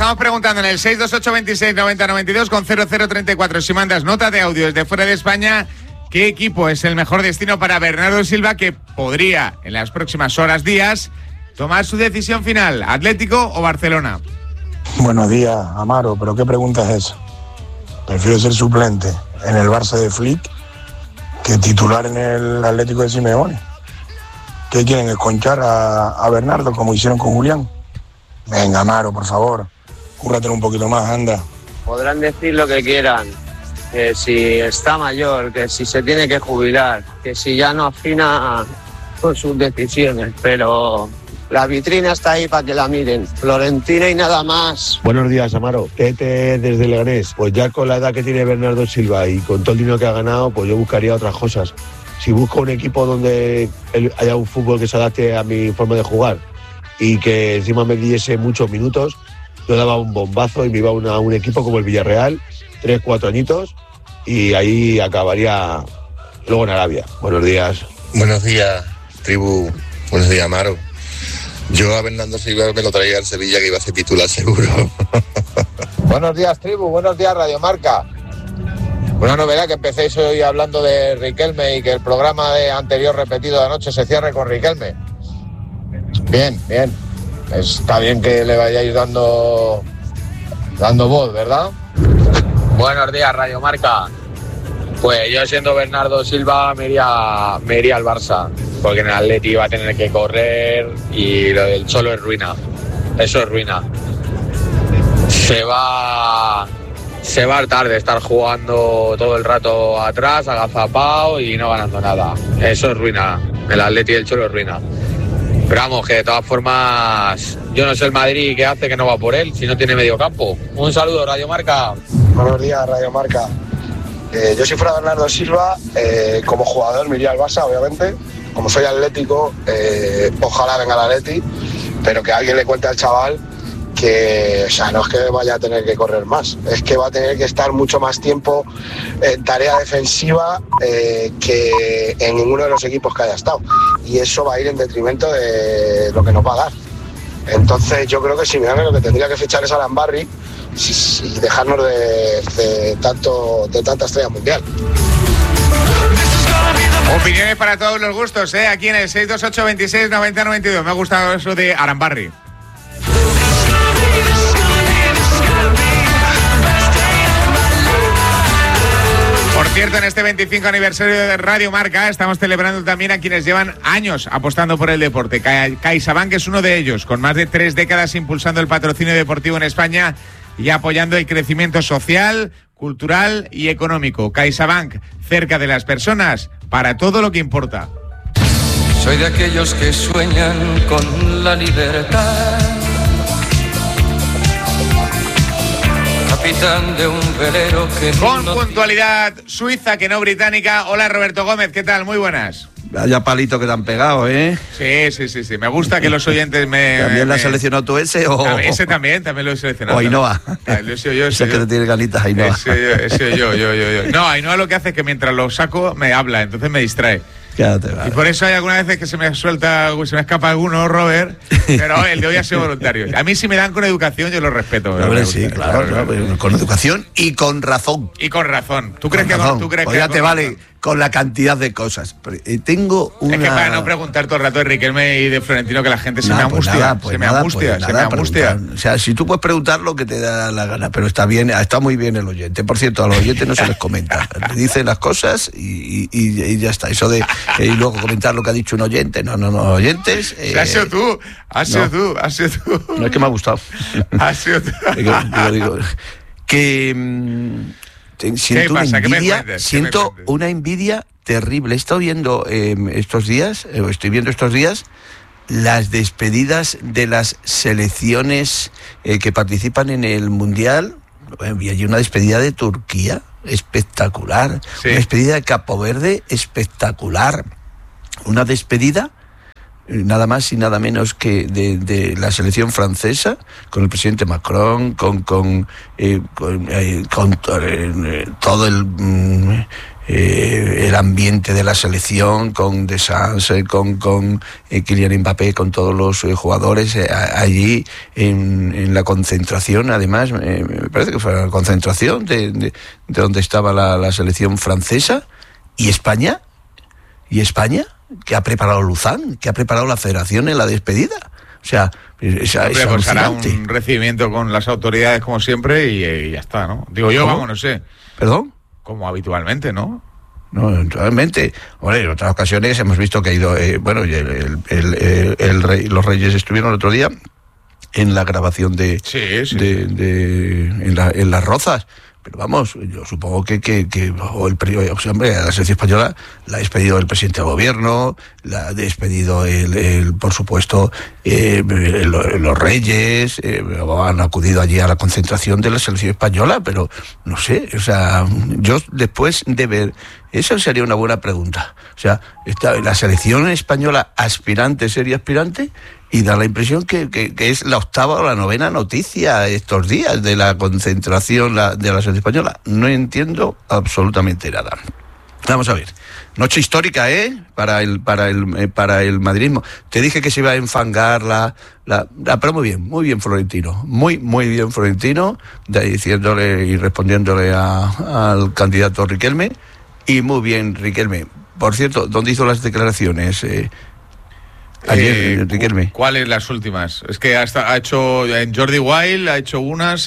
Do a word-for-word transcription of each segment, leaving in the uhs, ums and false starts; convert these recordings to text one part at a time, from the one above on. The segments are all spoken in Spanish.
estamos preguntando en el seis dos ocho veintiséis noventa noventa y dos con cero cero treinta y cuatro. Si mandas nota de audio desde fuera de España, ¿qué equipo es el mejor destino para Bernardo Silva, que podría en las próximas horas, días, tomar su decisión final? ¿Atlético o Barcelona? Buenos días, Amaro, pero ¿qué pregunta es esa? Prefiero ser suplente en el Barça de Flick que titular en el Atlético de Simeone. ¿Qué quieren, esconchar a, a Bernardo como hicieron con Julián? Venga, Amaro, por favor, cúrratelo un poquito más, anda. Podrán decir lo que quieran, que si está mayor, que si se tiene que jubilar, que si ya no afina con sus decisiones, pero la vitrina está ahí para que la miren. Florentina y nada más. Buenos días, Amaro. Tete desde Leganés. Pues ya con la edad que tiene Bernardo Silva y con todo el dinero que ha ganado, pues yo buscaría otras cosas. Si busco un equipo donde haya un fútbol que se adapte a mi forma de jugar y que encima me diese muchos minutos, yo daba un bombazo y me iba a una, un equipo como el Villarreal, tres, cuatro añitos, y ahí acabaría luego en Arabia. Buenos días. Buenos días, tribu. Buenos días, Amaro. Yo a Bernardo Silva me lo traía al Sevilla, que iba a ser titular seguro. Buenos días, tribu. Buenos días, Radio Marca. Una novedad, que empecéis hoy hablando de Riquelme y que el programa de anterior repetido de anoche se cierre con Riquelme. Bien, bien. Está bien que le vayáis dando dando voz, ¿verdad? Buenos días, Radio Marca. Pues yo, siendo Bernardo Silva, me iría, me iría al Barça, porque en el Atleti va a tener que correr y lo del Cholo es ruina. Eso es ruina. Se va... Se va a hartar de estar jugando todo el rato atrás, agazapado y no ganando nada. Eso es ruina. El Atleti y el Cholo es ruina. Pero vamos, que de todas formas, yo no sé el Madrid qué hace que no va por él si no tiene medio campo. Un saludo, Radio Marca. Buenos días, Radio Marca. Eh, yo si fuera Bernardo Silva, eh, como jugador me iría al Barça, obviamente. Como soy atlético, eh, ojalá venga al Atleti, pero que alguien le cuente al chaval que, o sea, no es que vaya a tener que correr más, es que va a tener que estar mucho más tiempo en tarea defensiva eh, que en ninguno de los equipos que haya estado, y eso va a ir en detrimento de lo que nos va a dar. Entonces yo creo que Simeone lo que tendría que fichar es a Lambarri y dejarnos de, de, tanto, de tanta estrella mundial. Opiniones para todos los gustos, ¿eh? Aquí en el seis dos ocho veintiséis noventa noventa y dos. Me ha gustado eso de Arambarri. Por cierto, en este veinticinco aniversario de Radio Marca estamos celebrando también a quienes llevan años apostando por el deporte. CaixaBank es uno de ellos, con más de tres décadas impulsando el patrocinio deportivo en España y apoyando el crecimiento social, cultural y económico. CaixaBank, cerca de las personas, para todo lo que importa. Soy de aquellos que sueñan con la libertad, capitán de un velero que... Con puntualidad suiza que no británica. Hola, Roberto Gómez, ¿qué tal? Muy buenas. Vaya palito que te han pegado, ¿eh? Sí, sí, sí, sí. Me gusta que los oyentes me... ¿También me, la has seleccionado tú ese o...? Ese también, también lo he seleccionado. O Ainhoa. Ese yo, ese yo. que te tiene ganitas, Ainhoa. Ese yo, ese yo, yo, yo, yo. No, Ainhoa lo que hace es que mientras lo saco me habla, entonces me distrae. Quédate, vale. Y por eso hay algunas veces que se me suelta, se me escapa alguno, Robert, pero el de hoy ha sido voluntario. A mí si me dan con educación yo lo respeto. Hombre, sí, claro, claro, claro, con educación y con razón. Y con razón. ¿Tú crees con que razón. tú crees pues que ya te vale razón? Con la cantidad de cosas. Pero, eh, tengo una... Es que para no preguntar todo el rato de Riquelme y de Florentino, que la gente se nada, me angustia, pues nada, pues se me nada, angustia, pues se nada, me angustia. Preguntar. O sea, si tú puedes preguntar lo que te da la gana, pero está bien, está muy bien el oyente. Por cierto, a los oyentes no se les comenta. Le dicen las cosas y, y, y ya está. Eso de eh, y luego comentar lo que ha dicho un oyente, no, no, no, oyentes. Eh, has sido tú, has sido no. tú, has sido tú. No es que me ha gustado. Has sido tú. digo, digo, digo, que mmm, te, siento pasa? una envidia, cuentes, siento una envidia terrible. He estado viendo eh, estos días, eh, estoy viendo estos días las despedidas de las selecciones eh, que participan en el Mundial. Y hay una despedida de Turquía espectacular, sí. Una despedida de Capo Verde espectacular, una despedida nada más y nada menos que de, de la selección francesa, con el presidente Macron, con con, eh, con, eh, con eh, todo el mm, eh, el ambiente de la selección, con Deschamps, eh, con con eh, Kylian Mbappé, con todos los eh, jugadores eh, allí en, en la concentración. Además, eh, me parece que fue la concentración de, de, de donde estaba la, la selección francesa. ¿Y España? ¿Y España? ¿Qué ha preparado Luzán? ¿Qué ha preparado la Federación en la despedida? O sea, es, Hombre, es pues hará alucinante. un recibimiento con las autoridades como siempre y, y ya está, ¿no? Digo yo, ¿Cómo? vamos, no sé. ¿Perdón? Como habitualmente, ¿no? No, realmente. Bueno, en otras ocasiones hemos visto que ha ido, eh, bueno, el, el, el, el, el rey, los Reyes estuvieron el otro día en la grabación de, sí, sí, de, sí. de en, la, en Las Rozas. Pero vamos, yo supongo que, que, que o el o sea, hombre, a la selección española la ha despedido el presidente del gobierno, la ha despedido el, el por supuesto, eh, el, los reyes, eh, han acudido allí a la concentración de la selección española, pero no sé, o sea, yo después de ver, eso sería una buena pregunta. O sea, está la selección española aspirante, sería aspirante, y da la impresión que, que, que es la octava o la novena noticia estos días de la concentración la, de la selección española. No entiendo absolutamente nada. Vamos a ver. Noche histórica, ¿eh? Para el para el eh, para el madridismo. Te dije que se iba a enfangar la, la, la pero muy bien, muy bien Florentino. Muy, muy bien Florentino, de, diciéndole y respondiéndole a, al candidato Riquelme. Y muy bien Riquelme. Por cierto, ¿dónde hizo las declaraciones? Eh, Ayer, eh, Riquelme. ¿Cuáles las últimas? Es que hasta ha hecho en Jordi Wild, ha hecho unas,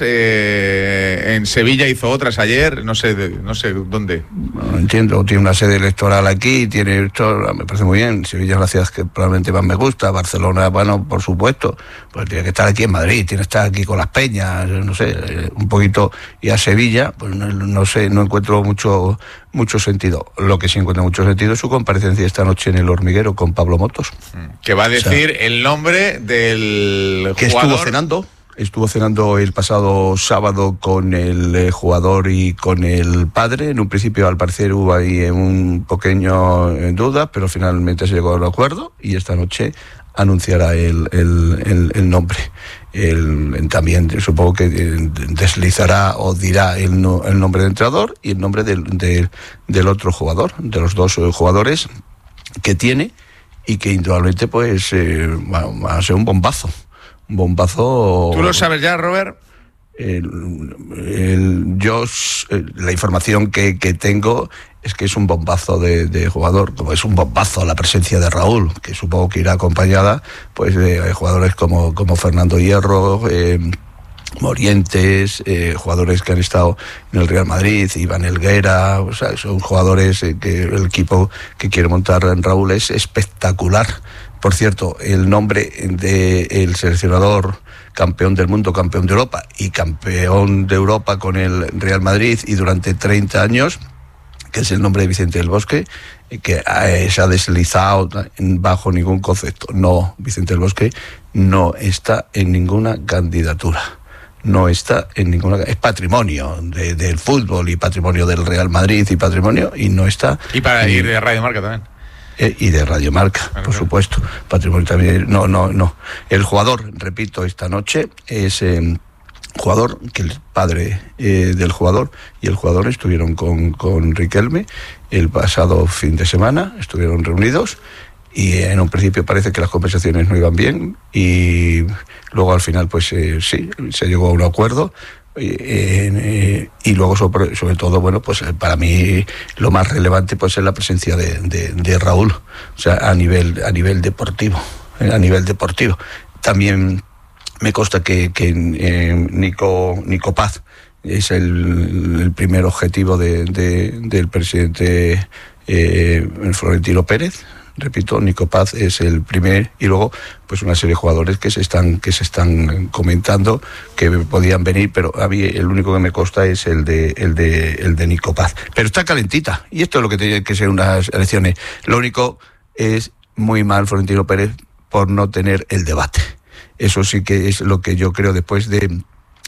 eh, en Sevilla hizo otras ayer, no sé, de, no sé dónde. No entiendo, tiene una sede electoral aquí, tiene esto, me parece muy bien. Sevilla es la ciudad que probablemente más me gusta. Barcelona, bueno, por supuesto, pues tiene que estar aquí en Madrid, tiene que estar aquí con las peñas, no sé, un poquito. Y a Sevilla, pues no, no sé, no encuentro mucho mucho sentido. Lo que sí encuentra mucho sentido es su comparecencia esta noche en El Hormiguero con Pablo Motos. Que va a decir, o sea, el nombre del que jugador. Estuvo cenando, estuvo cenando el pasado sábado con el eh, jugador y con el padre. En un principio, al parecer, hubo ahí un pequeño eh, duda, pero finalmente se llegó a un acuerdo y esta noche anunciará el, el, el, el nombre. El, también supongo que deslizará o dirá el, no, el nombre del entrenador y el nombre del, del, del otro jugador, de los dos jugadores que tiene y que indudablemente pues eh, va, va a ser un bombazo. Un bombazo. ¿Tú lo sabes ya, Robert? El, el, yo, la información que, que tengo es que es un bombazo de, de jugador, como es un bombazo la presencia de Raúl, que supongo que irá acompañada pues de jugadores como, como Fernando Hierro, eh, Morientes, eh, jugadores que han estado en el Real Madrid, Iván Helguera, o sea, son jugadores eh, que el equipo que quiere montar en Raúl es espectacular. Por cierto, el nombre del seleccionador campeón del mundo, campeón de Europa y campeón de Europa con el Real Madrid y durante treinta años, que es el nombre de Vicente del Bosque, que se ha deslizado bajo ningún concepto. No, Vicente del Bosque no está en ninguna candidatura. No está en ninguna... Es patrimonio de, del fútbol y patrimonio del Real Madrid y patrimonio, y no está... Y para en, ir de Radio Marca también. Eh, y de Radio Marca, claro, por claro. supuesto. Patrimonio también... No, no, no. El jugador, repito, esta noche es... Eh, jugador, que el padre eh, del jugador y el jugador estuvieron con, con Riquelme el pasado fin de semana, estuvieron reunidos y en un principio parece que las conversaciones no iban bien y luego al final pues eh, sí, se llegó a un acuerdo eh, eh, y luego sobre, sobre todo, bueno, pues para mí lo más relevante pues es la presencia de, de, de Raúl, o sea, a nivel, a nivel deportivo, a nivel deportivo. También me consta que, que eh, Nico, Nico Paz es el, el primer objetivo de, de, del presidente eh, Florentino Pérez. Repito, Nico Paz es el primer, y luego pues una serie de jugadores que se están que se están comentando que podían venir, pero a mí el único que me consta es el de el de el de Nico Paz. Pero está calentita y esto es lo que tiene que ser unas elecciones. Lo único es muy mal Florentino Pérez por no tener el debate. Eso sí que es lo que yo creo después de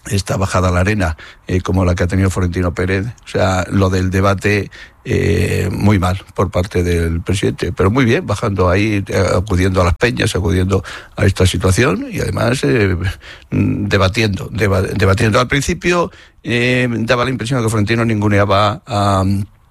esta bajada a la arena eh, como la que ha tenido Florentino Pérez. O sea, lo del debate eh, muy mal por parte del presidente, pero muy bien, bajando ahí, eh, acudiendo a las peñas, acudiendo a esta situación y además eh, debatiendo, deba, debatiendo. Al principio eh, daba la impresión de que Florentino ninguneaba a...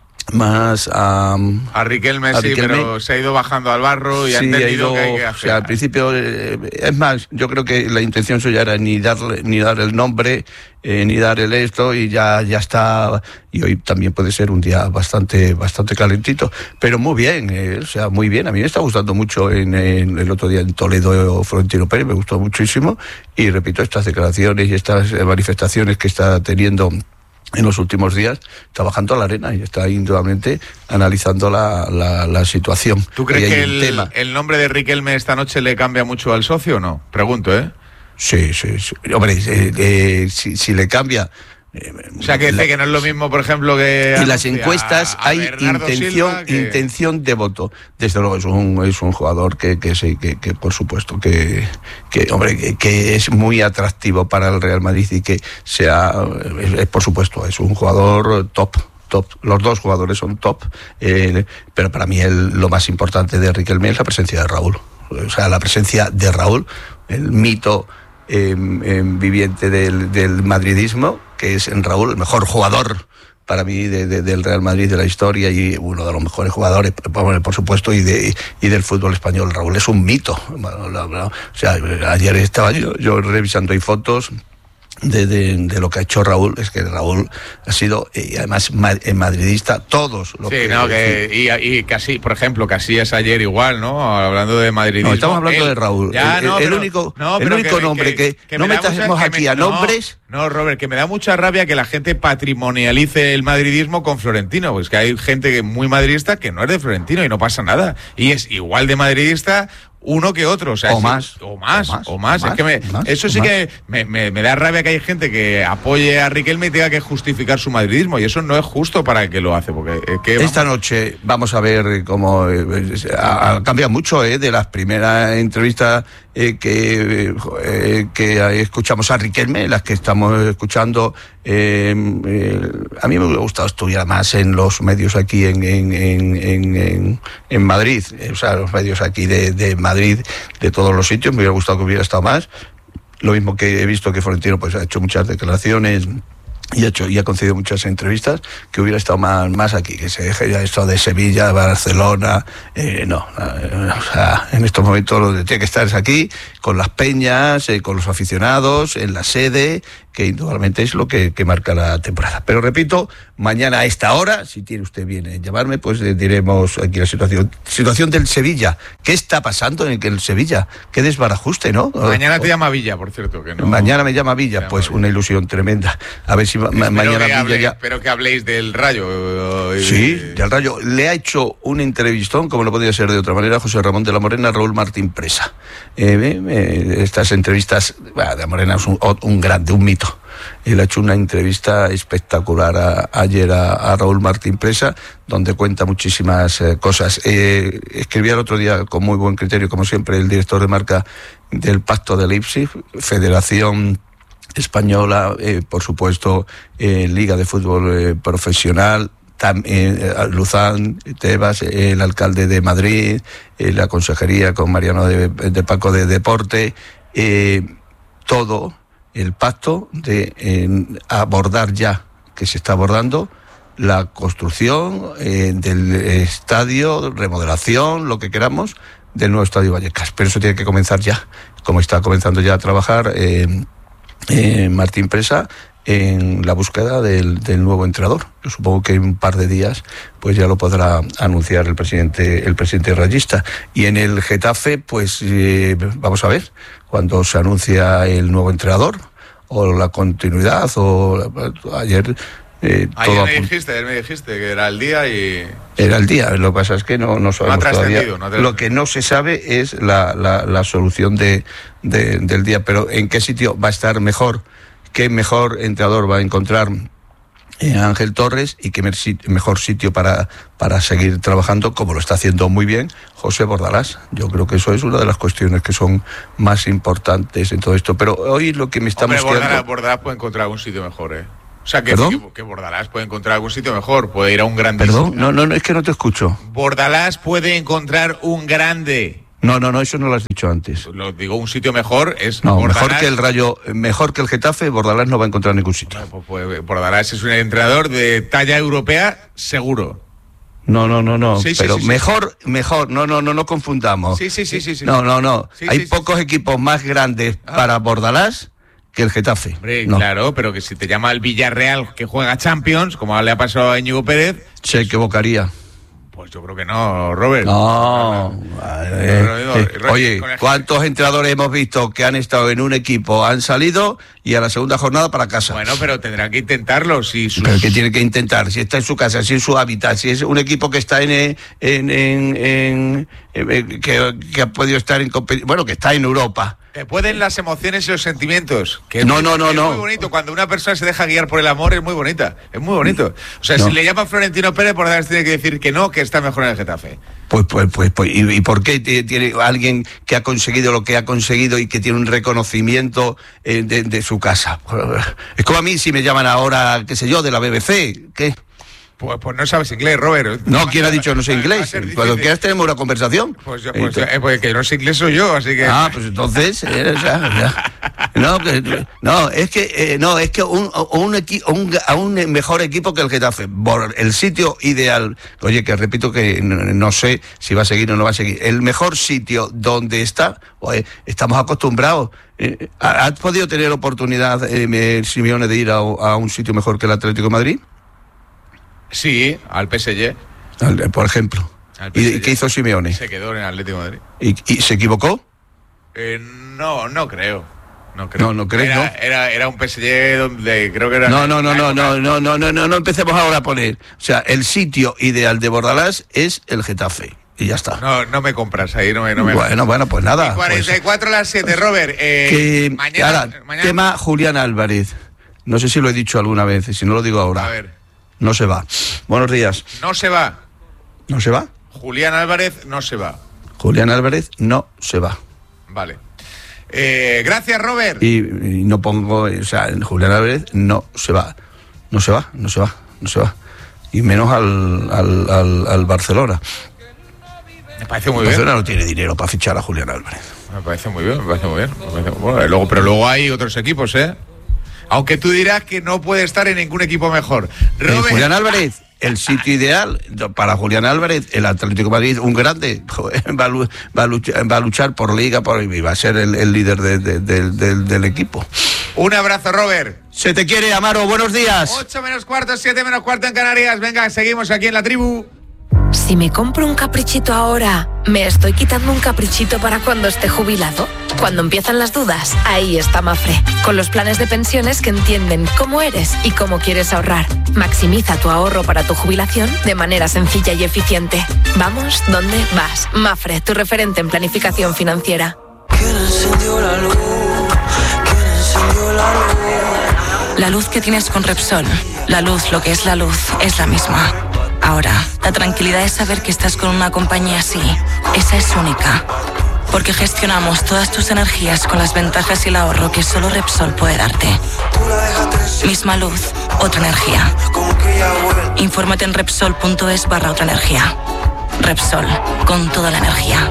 más a, a Riquelme, a sí, Riquelme. Pero se ha ido bajando al barro y sí, ha entendido ha ido, que hay que hacer. O sea, al principio, eh, es más, yo creo que la intención suya era ni darle, ni dar el nombre, eh, ni dar el esto, y ya, ya está, y hoy también puede ser un día bastante, bastante calentito, pero muy bien, eh, o sea, muy bien. A mí me está gustando mucho en, en el otro día en Toledo Florentino Pérez, me gustó muchísimo, y repito, estas declaraciones y estas manifestaciones que está teniendo en los últimos días, está bajando a la arena y está indudablemente analizando la, la, la situación. ¿Tú crees que el, tema. el nombre de Riquelme esta noche le cambia mucho al socio o no? Pregunto, ¿eh? Sí, sí, sí. Hombre, eh, eh, si, si le cambia... Eh, o sea, que dice la, que no es lo mismo, por ejemplo, que... En las encuestas a, a hay intención Silva, que... intención de voto. Desde luego es un es un jugador que que sí, que, que por supuesto que, que hombre, que, que es muy atractivo para el Real Madrid y que sea, es, es, por supuesto, es un jugador top. Top. Los dos jugadores son top, eh, pero para mí el, lo más importante de Riquelme es la presencia de Raúl. O sea, la presencia de Raúl, el mito eh, eh, viviente del, del madridismo, que es en Raúl el mejor jugador para mí de, de, del Real Madrid de la historia y uno de los mejores jugadores, por supuesto, y de y del fútbol español. Raúl es un mito. O sea, ayer estaba yo, yo revisando ahí fotos De, de, de lo que ha hecho Raúl. Es que Raúl ha sido, y además en madridista, todos los sí, que, no, que y, y casi, por ejemplo, Casillas ayer igual, ¿no? Hablando de madridismo. No, estamos hablando él, de Raúl. Ya, el, no, el pero, único, no, el único que, nombre que, que, que no metamos aquí me, a nombres. No, no, Robert, que me da mucha rabia que la gente patrimonialice el madridismo con Florentino. Pues que hay gente muy madridista que no es de Florentino y no pasa nada. Y es igual de madridista uno que otro, o sea, o, sí, más, o más, o más, o más, es que me, más, eso sí más. que me, me, me da rabia que hay gente que apoye a Riquelme y tenga que justificar su madridismo, y eso no es justo para el que lo hace, porque eh, que, esta noche vamos a ver cómo eh, ha, ha cambiado mucho eh, de las primeras entrevistas eh, que eh, que escuchamos a Riquelme, las que estamos escuchando. Eh, eh, a mí me hubiera gustado estudiar más en los medios aquí en en, en, en, en Madrid, o sea, los medios aquí de, de Madrid, de todos los sitios. Me hubiera gustado que hubiera estado más. Lo mismo que he visto que Florentino pues ha hecho muchas declaraciones y ha hecho y ha concedido muchas entrevistas, que hubiera estado más, más aquí, que se deje ya esto de Sevilla, Barcelona, eh, no, eh, o sea, en estos momentos lo que tiene que estar es aquí, con las peñas, eh, con los aficionados, en la sede, que indudablemente es lo que, que marca la temporada. Pero repito, mañana a esta hora, si tiene usted bien en llamarme, pues eh, diremos aquí la situación. Situación del Sevilla. ¿Qué está pasando en el Sevilla? Qué desbarajuste, ¿no? Mañana te llama Villa, por cierto. Que no... Mañana me llama Villa, llama pues Villa. Una ilusión tremenda. A ver si ma- mañana Villa hable, ya... Espero que habléis del Rayo. Y... Sí, del Rayo. Le ha hecho un entrevistón, como no podía ser de otra manera, José Ramón de la Morena, Raúl Martín Presa. Eh, eh, estas entrevistas, bah, de la Morena es un, un grande, un mito. Él ha hecho una entrevista espectacular a, ayer a, a Raúl Martín Presa, donde cuenta muchísimas eh, cosas. Eh, escribía el otro día con muy buen criterio, como siempre, el director de marca del Pacto de Leipzig, Federación Española, eh, por supuesto, eh, Liga de Fútbol eh, Profesional, también eh, Luzán, Tebas, eh, el alcalde de Madrid, eh, la consejería con Mariano de, de Paco de Deporte, eh, todo el pacto de eh, abordar ya, que se está abordando, la construcción eh, del estadio, remodelación, lo que queramos, del nuevo Estadio Vallecas. Pero eso tiene que comenzar ya, como está comenzando ya a trabajar eh, eh, Martín Presa en la búsqueda del, del nuevo entrenador. Yo supongo que en un par de días pues ya lo podrá anunciar el presidente el presidente rayista. Y en el Getafe, pues eh, vamos a ver cuando se anuncia el nuevo entrenador o la continuidad o ayer eh, ayer todo me apunt- dijiste ayer me dijiste que era el día y era el día. Lo que pasa es que no no sabemos no todavía. No lo que no se sabe es la la, la solución de, de del día, pero en qué sitio va a estar mejor, qué mejor entrenador va a encontrar eh, Ángel Torres, y qué mejor sitio para, para seguir trabajando, como lo está haciendo muy bien José Bordalás. Yo creo que eso es una de las cuestiones que son más importantes en todo esto. Pero hoy lo que me estamos Hombre, Bordalás, quedando... Bordalás puede encontrar algún sitio mejor, ¿eh? O sea, que, ¿Perdón? que, que Bordalás puede encontrar algún sitio mejor, puede ir a un grande. Perdón, no, no, no, es que no te escucho. Bordalás puede encontrar un grande. No, no, no, eso no lo has dicho antes. Lo digo, un sitio mejor es No, Bordalás. mejor que el Rayo, mejor que el Getafe, Bordalás no va a encontrar ningún sitio. Pues, pues, Bordalás es un entrenador de talla europea, seguro. No, no, no, no, Sí, sí, pero sí, sí. mejor, mejor, no, no, no, no confundamos. Sí, sí, sí, sí, sí. No, no, no, Sí, hay sí, sí, pocos sí. equipos más grandes Ah. para Bordalás que el Getafe. Hombre, No. claro, pero que si te llama el Villarreal que juega Champions, como le ha pasado a Íñigo Pérez, Se equivocaría. pues yo creo que no, Robert. No. eh, No, no, no, eh, no, Oye, con el- ¿cuántos entrenadores hemos visto que han estado en un equipo, han salido y a la segunda jornada para casa? Bueno, pero tendrán que intentarlo. Si sus... Pero que tiene que intentar, si está en su casa, si en su hábitat, si es un equipo que está en, eh, en, en, en- en- que, que ha podido estar en competi- bueno, que está en Europa. Te pueden las emociones y los sentimientos. Que es No, muy- no, no, es no. muy bonito. Cuando una persona se deja guiar por el amor es muy bonita. Es muy bonito. O sea, No. si le llama Florentino Pérez, por darse tiene que decir que no, que está mejor en el Getafe. Pues, pues, pues, pues ¿y, y por qué t- tiene alguien que ha conseguido lo que ha conseguido y que tiene un reconocimiento eh, de, de su casa? Es como a mí si me llaman ahora, qué sé yo, de la B B C, ¿qué? Pues, pues no sabes inglés, Robert. No, ¿quién ha dicho no sé Va a inglés? ser difícil. Cuando quieras tenemos una conversación. Pues, yo, pues, Eh, eh, pues que no sé inglés soy yo, así que... Ah, pues entonces, eh, o sea, ya. No, que- no, es que eh, no, es que un, un, equi- un, a un mejor equipo que el Getafe, por el sitio ideal. Oye, que repito que no, no sé si va a seguir o no va a seguir. El mejor sitio donde está, oye, estamos acostumbrados. Eh, ¿Has podido tener oportunidad, eh, Simeone, de ir a, a un sitio mejor que el Atlético de Madrid? Sí, al P S G. Al- Por ejemplo. Al ¿Y P S G. qué hizo Simeone? Se quedó en el Atlético de Madrid. ¿Y, y se equivocó? Eh, no, no creo. No creo. No, no crees, era, ¿no? Era, era un P S G donde creo que era... No, no, no, la no, época- no, no, no, no, no, no empecemos ahora a poner. O sea, el sitio ideal de Bordalás es el Getafe. Y ya está. No, no me compras ahí, no me... No me Bueno, bueno, pues nada. Y cuarenta y cuatro a las siete, Robert. Eh, Que, mañana, ahora, mañana- tema Julián Álvarez. No sé si lo he dicho alguna vez, si no lo digo ahora. A ver, No se va. Buenos días. no se va. ¿No se va? Julián Álvarez no se va. Julián Álvarez no se va. Vale. Eh, gracias, Robert. Y, y no pongo, o sea, Julián Álvarez no se va. No se va, no se va, no se va. Y menos al, al, al, al Barcelona. Me parece muy El bien. Barcelona no tiene dinero para fichar a Julián Álvarez. Me parece muy bien, me parece muy bien. Me parece- bueno, y luego, pero luego hay otros equipos, ¿eh? Aunque tú dirás que no puede estar en ningún equipo mejor. Eh, Robert, Julián Álvarez, el sitio ideal para Julián Álvarez, el Atlético de Madrid, un grande, joder, va, a, lu- va, a luchar, va a luchar por liga por, y va a ser el, el líder de- de- de- del- del equipo. un abrazo, Robert. Se te quiere, Amaro, buenos días. ocho menos cuarto, siete menos cuarto en Canarias. Venga, seguimos aquí en la tribu. Si me compro un caprichito ahora, ¿me estoy quitando un caprichito para cuando esté jubilado? Cuando empiezan las dudas, ahí está Mafre, con los planes de pensiones que entienden cómo eres y cómo quieres ahorrar. Maximiza tu ahorro para tu jubilación de manera sencilla y eficiente. Vamos, ¿dónde vas? Mafre, tu referente en planificación financiera. ¿Quién encendió la luz? ¿Quién encendió la luz? La luz que tienes con Repsol, la luz, lo que es la luz, es la misma. Ahora, la tranquilidad es saber que estás con una compañía así. Esa es única. Porque gestionamos todas tus energías con las ventajas y el ahorro que solo Repsol puede darte. Misma luz, otra energía. Infórmate en Repsol.es barra otra energía. Repsol, con toda la energía.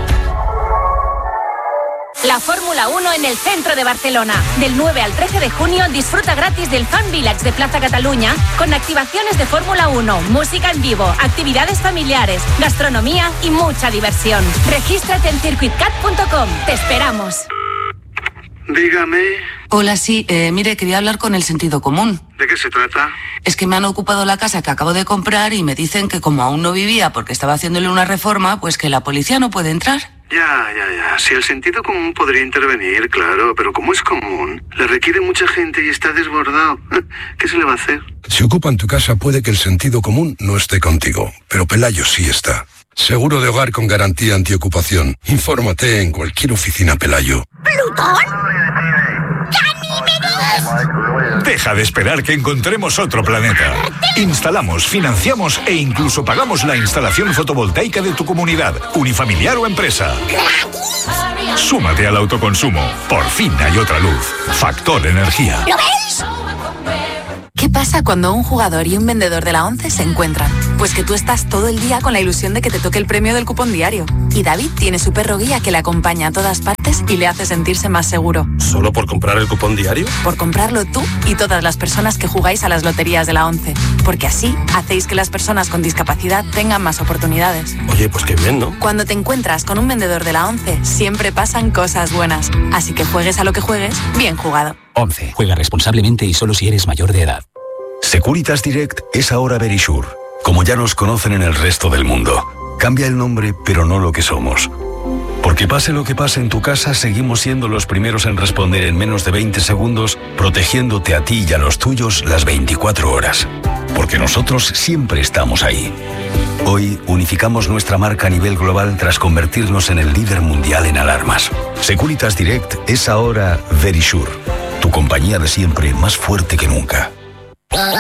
La Fórmula uno en el centro de Barcelona. Del nueve al trece de junio disfruta gratis del Fan Village de Plaza Cataluña con activaciones de Fórmula uno, música en vivo, actividades familiares, gastronomía y mucha diversión. Regístrate en circuit cat punto com. Te esperamos. Dígame. Hola, sí, eh, mire, quería hablar con el sentido común. ¿De qué se trata? Es que me han ocupado la casa que acabo de comprar y me dicen que como aún no vivía porque estaba haciéndole una reforma, pues que la policía no puede entrar. Ya, ya, ya. Si el sentido común podría intervenir, claro, pero como es común, le requiere mucha gente y está desbordado. ¿Qué se le va a hacer? Si ocupan tu casa puede que el sentido común no esté contigo, pero Pelayo sí está. Seguro de hogar con garantía antiocupación. Infórmate en cualquier oficina Pelayo. ¿Plutón? ¡Ganímedes! Deja de esperar que encontremos otro planeta. Instalamos, financiamos e incluso pagamos la instalación fotovoltaica de tu comunidad, unifamiliar o empresa. Súmate al autoconsumo. Por fin hay otra luz. Factor Energía. ¿Lo veis? ¿Qué pasa cuando un jugador y un vendedor de la ONCE se encuentran? Pues que tú estás todo el día con la ilusión de que te toque el premio del cupón diario. Y David tiene su perro guía que le acompaña a todas partes y le hace sentirse más seguro. ¿Solo por comprar el cupón diario? Por comprarlo tú y todas las personas que jugáis a las loterías de la ONCE. Porque así hacéis que las personas con discapacidad tengan más oportunidades. Oye, pues qué bien, ¿no? Cuando te encuentras con un vendedor de la ONCE, siempre pasan cosas buenas. Así que juegues a lo que juegues, bien jugado. ONCE. Juega responsablemente y solo si eres mayor de edad. Securitas Direct es ahora Verisure, como ya nos conocen en el resto del mundo. Cambia el nombre, pero no lo que somos. Porque pase lo que pase en tu casa, seguimos siendo los primeros en responder en menos de veinte segundos, protegiéndote a ti y a los tuyos las veinticuatro horas. Porque nosotros siempre estamos ahí. Hoy unificamos nuestra marca a nivel global tras convertirnos en el líder mundial en alarmas. Securitas Direct es ahora Verisure, tu compañía de siempre más fuerte que nunca.